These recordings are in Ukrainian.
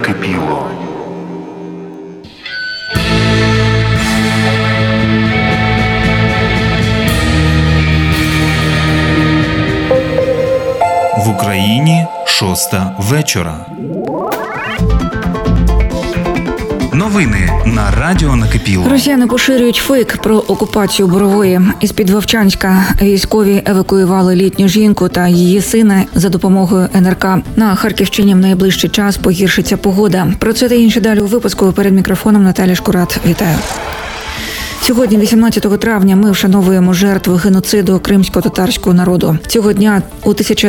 накипіло. В Україні 6:00 вечора. Новини на радіо накипіло. Росіяни поширюють фейк про окупацію Борової. Із-під Вовчанська військові евакуювали літню жінку та її сина за допомогою НРК. На Харківщині в найближчий час погіршиться погода. Про це та інше далі у випуску. Перед мікрофоном Наталя Шкурат. Вітаю. Сьогодні, 18 травня, ми вшановуємо жертви геноциду кримсько-татарського народу. Цього дня у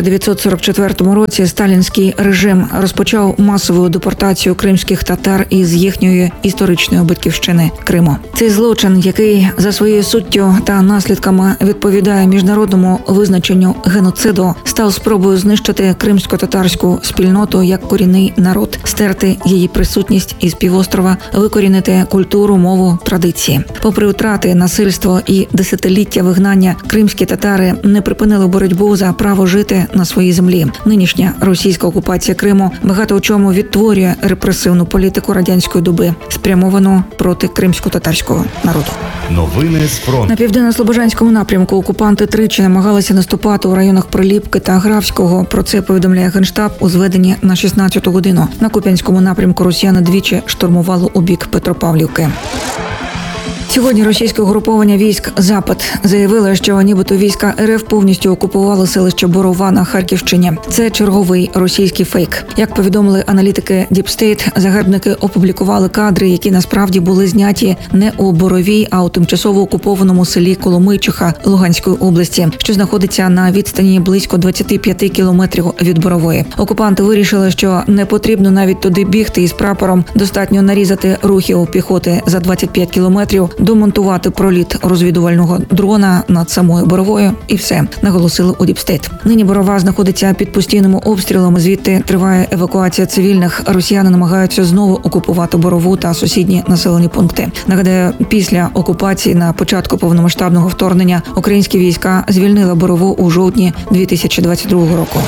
1944 році сталінський режим розпочав масову депортацію кримських татар із їхньої історичної батьківщини Криму. Цей злочин, який за своєю суттю та наслідками відповідає міжнародному визначенню геноциду, став спробою знищити кримсько-татарську спільноту як корінний народ, стерти її присутність із півострова, викорінити культуру, мову, традиції. Попри втрати, насильство і десятиліття вигнання, кримські татари не припинили боротьбу за право жити на своїй землі. Нинішня російська окупація Криму багато у чому відтворює репресивну політику радянської доби, спрямовану проти кримсько-татарського народу. Новини з фронту. На південно-слобожанському напрямку окупанти тричі намагалися наступати у районах Приліпки та Графського. Про це повідомляє Генштаб у зведенні на 16-ту годину. На Куп'янському напрямку росіяни двічі штурмували у бік Петропавлівки. Сьогодні російське угруповання військ «Запад» заявило, що нібито війська РФ повністю окупували селище Борова на Харківщині. Це черговий російський фейк. Як повідомили аналітики Deep State, загарбники опублікували кадри, які насправді були зняті не у Боровій, а у тимчасово окупованому селі Коломийчиха Луганської області, що знаходиться на відстані близько 25 кілометрів від Борової. Окупанти вирішили, що не потрібно навіть туди бігти із прапором, достатньо нарізати рухів піхоти за 25 кілометрів, домонтувати проліт розвідувального дрона над самою Боровою і все, наголосили у Deep State. Нині Борова знаходиться під постійними обстрілами, звідти триває евакуація цивільних. Росіяни намагаються знову окупувати Борову та сусідні населені пункти. Нагадаю, після окупації на початку повномасштабного вторгнення українські війська звільнили Борову у жовтні 2022 року.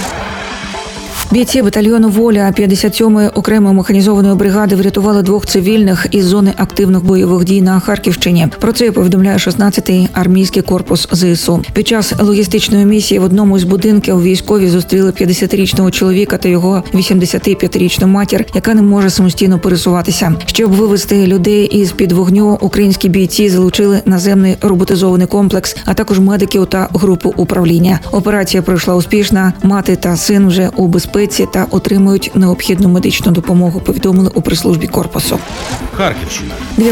Бійці батальйону «Воля» 57-ї окремої механізованої бригади врятували двох цивільних із зони активних бойових дій на Харківщині. Про це повідомляє 16-й армійський корпус ЗСУ. Під час логістичної місії в одному із будинків військові зустріли 50-річного чоловіка та його 85-річну матір, яка не може самостійно пересуватися. Щоб вивезти людей із-під вогню, українські бійці залучили наземний роботизований комплекс, а також медиків та групу управління. Операція пройшла успішно. Мати та син вже у безпеці та отримують необхідну медичну допомогу, повідомили у прес-службі корпусу. Харківщина.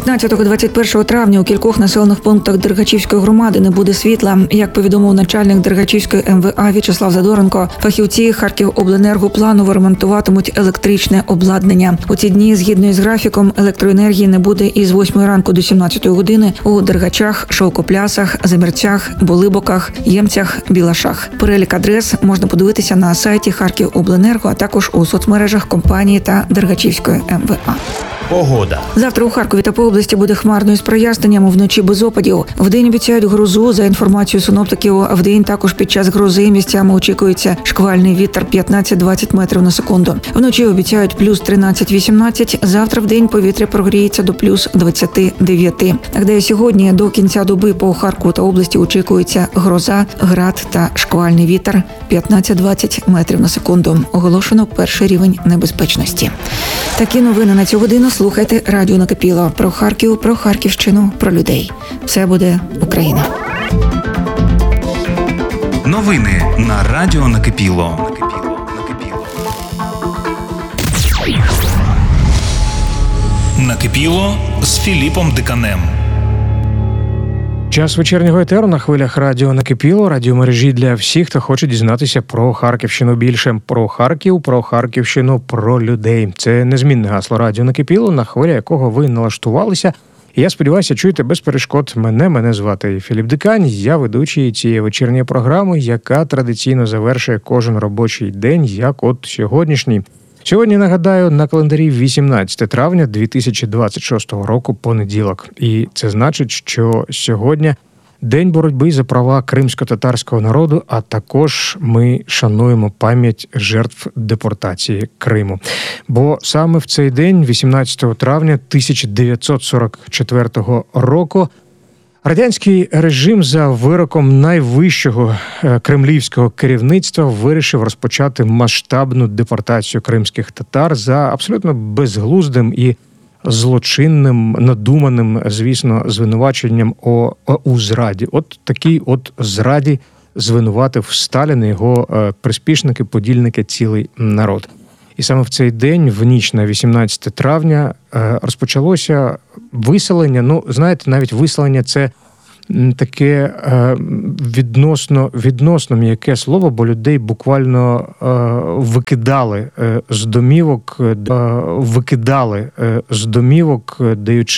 19-21 травня у кількох населених пунктах Дергачівської громади не буде світла. Як повідомив начальник Дергачівської МВА В'ячеслав Задоренко, фахівці Харківобленерго планово ремонтуватимуть електричне обладнання. У ці дні, згідно із графіком, електроенергії не буде із 8 ранку до 17 години у Дергачах, Шовкоплясах, Замірцях, Болибоках, Ємцях, Білашах. Перелік адрес можна подивитися на сайті Харківобленерго, а також у соцмережах компанії та Дергачівської МВА. Погода. Завтра у Харкові та по області буде хмарно із проясненням, вночі без опадів. Вдень обіцяють грозу. За інформацією синоптиків, вдень також під час грози місцями очікується шквальний вітер 15-20 метрів на секунду. Вночі обіцяють плюс 13-18. Завтра вдень повітря прогріється до плюс 29. Нагадаю, сьогодні до кінця доби по Харкову та області очікується гроза, град та шквальний вітер 15-20 метрів на секунду. Оголошено перший рівень небезпечності. Такі новини на цю годину. Слухайте радіо накипіло. Про Харків, про Харківщину, про людей. Все буде Україна. Новини на радіо накипіло. Накипіло з Філіпом Диканем. Час вечірнього етеру на хвилях радіо накипіло, радіомережі для всіх, хто хоче дізнатися про Харківщину більше. Про Харків, про Харківщину, про людей. Це незмінне гасло радіо накипіло, на хвиля якого ви налаштувалися. І я сподіваюся, чуєте без перешкод мене звати Філіп Дикань, я ведучий цієї вечірньої програми, яка традиційно завершує кожен робочий день, як от сьогоднішній. Сьогодні, нагадаю, на календарі 18 травня 2026 року, понеділок. І це значить, що сьогодні День боротьби за права кримсько-татарського народу, а також ми шануємо пам'ять жертв депортації Криму. Бо саме в цей день, 18 травня 1944 року, радянський режим за вироком найвищого кремлівського керівництва вирішив розпочати масштабну депортацію кримських татар за абсолютно безглуздим і злочинним, надуманим, звісно, звинуваченням у зраді. От такій от зраді звинуватив Сталін і його приспішники, подільники, цілий народ. І саме в цей день, в ніч на 18 травня, розпочалося виселення. Ну, знаєте, навіть виселення – це таке відносно м'яке слово, бо людей буквально викидали з домівок, даючи